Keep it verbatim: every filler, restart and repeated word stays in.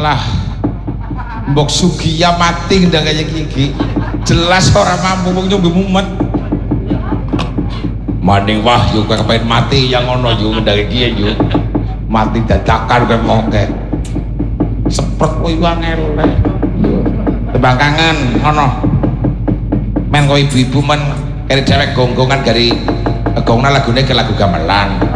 lah mbok Sugiya mati ndak kaya iki jelas ora mampu wong nyombe mumet maning Wahyu kepen mati yang ngono yo ndak iki yo mati dadakan kowe mongke sepret kowe angel tembang kangen ngono men kowe ibu-ibu men kari cewek gonggongan dari gongna lagune ke lagu gamelan